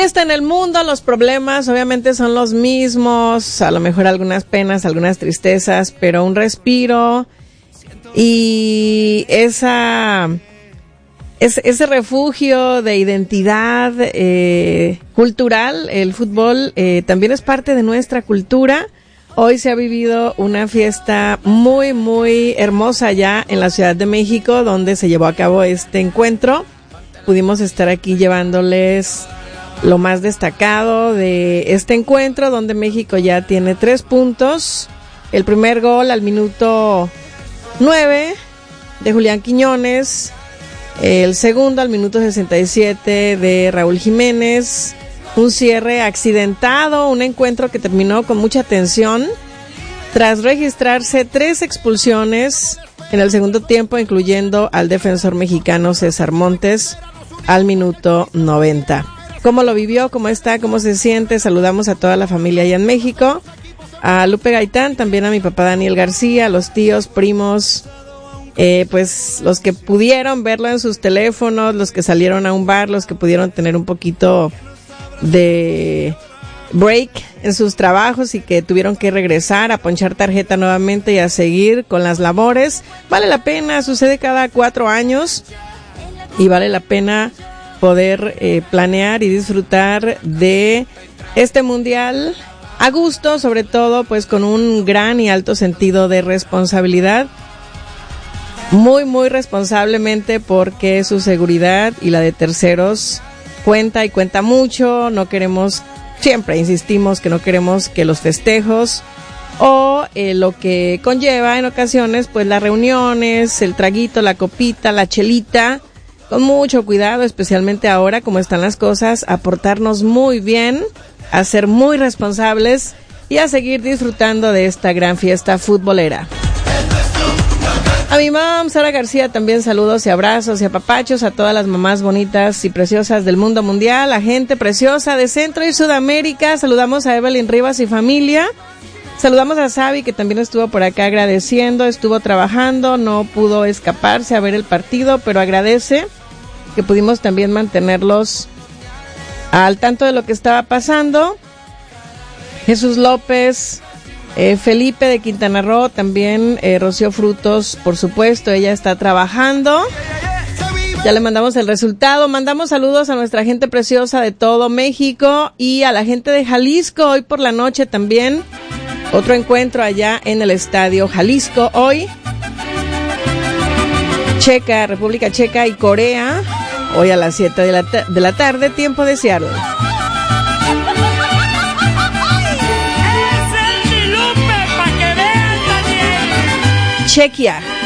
Fiesta en el mundo, los problemas obviamente son los mismos, a lo mejor algunas penas, algunas tristezas, pero un respiro y ese refugio de identidad cultural, el fútbol también es parte de nuestra cultura. Hoy se ha vivido una fiesta muy, muy hermosa ya en la Ciudad de México, donde se llevó a cabo este encuentro. Pudimos estar aquí llevándoles lo más destacado de este encuentro, donde México ya tiene 3 puntos. El primer gol al minuto 9 de Julián Quiñones. El segundo al minuto 67 de Raúl Jiménez. Un cierre accidentado, un encuentro que terminó con mucha tensión. Tras registrarse 3 expulsiones en el segundo tiempo, incluyendo al defensor mexicano César Montes al minuto 90. ¿Cómo lo vivió? ¿Cómo está? ¿Cómo se siente? Saludamos a toda la familia allá en México, a Lupe Gaitán, también a mi papá Daniel García, a los tíos, primos, pues los que pudieron verlo en sus teléfonos, los que salieron a un bar, los que pudieron tener un poquito de break en sus trabajos y que tuvieron que regresar a ponchar tarjeta nuevamente y a seguir con las labores. Vale la pena, sucede cada 4 años y vale la pena poder planear y disfrutar de este mundial a gusto, sobre todo pues con un gran y alto sentido de responsabilidad, muy muy responsablemente, porque su seguridad y la de terceros cuenta y cuenta mucho. No queremos, siempre insistimos que no queremos que los festejos o lo que conlleva en ocasiones pues las reuniones, el traguito, la copita, la chelita, con mucho cuidado, especialmente ahora como están las cosas, a portarnos muy bien, a ser muy responsables y a seguir disfrutando de esta gran fiesta futbolera. A mi mamá, Sara García, también saludos y abrazos y apapachos a todas las mamás bonitas y preciosas del mundo mundial, a gente preciosa de Centro y Sudamérica. Saludamos a Evelyn Rivas y familia. Saludamos a Sabi, que también estuvo por acá agradeciendo, estuvo trabajando, no pudo escaparse a ver el partido, pero agradece que pudimos también mantenerlos al tanto de lo que estaba pasando. Jesús López, Felipe de Quintana Roo, también Rocío Frutos, por supuesto, ella está trabajando. Ya le mandamos el resultado. Mandamos saludos a nuestra gente preciosa de todo México y a la gente de Jalisco. Hoy por la noche también otro encuentro allá en el Estadio Jalisco. Hoy Checa, República Checa y Corea. Hoy a las 7 de la tarde, tiempo de Seattle. Chequia.